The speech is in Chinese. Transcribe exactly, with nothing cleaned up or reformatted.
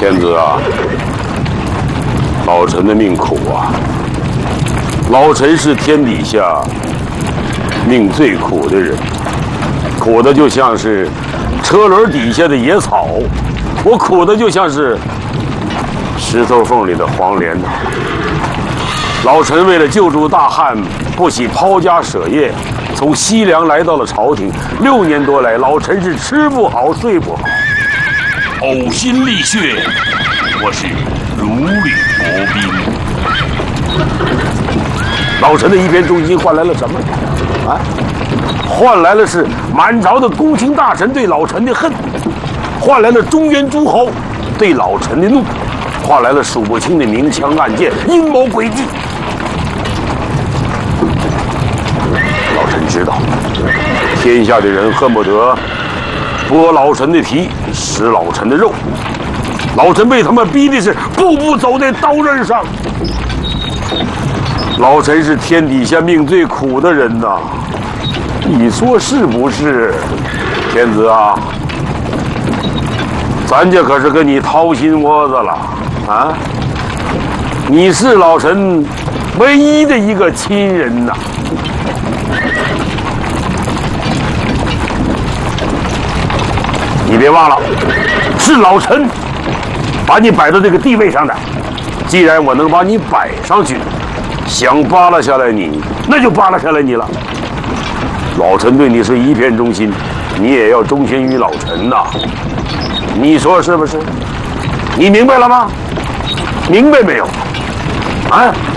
天子啊，老臣的命苦啊！老臣是天底下命最苦的人，苦的就像是车轮底下的野草，我苦的就像是石头缝里的黄连呐。老臣为了救助大汉，不惜抛家舍业，从西凉来到了朝廷。六年多来，老臣是吃不好睡不好， 呕心沥血，我是如履薄冰。 老臣的一片忠心换来了什么？啊，换来了是满朝的公卿大臣对老臣的恨，换来了中原诸侯对老臣的怒，换来了数不清的明枪暗箭、阴谋诡计。老臣知道，天下的人恨不得剥老臣的皮，食老臣的肉。老臣被他们逼的是步步走在刀刃上。老臣是天底下命最苦的人呐，你说是不是？天子啊，咱家可是跟你掏心窝子了啊！你是老臣唯一的一个亲人呐。你别忘了，是老臣把你摆到这个地位上的。既然我能把你摆上去，想扒拉下来你，那就扒拉下来你了。老臣对你是一片忠心，你也要忠心于老臣呐。你说是不是？你明白了吗？明白没有？啊？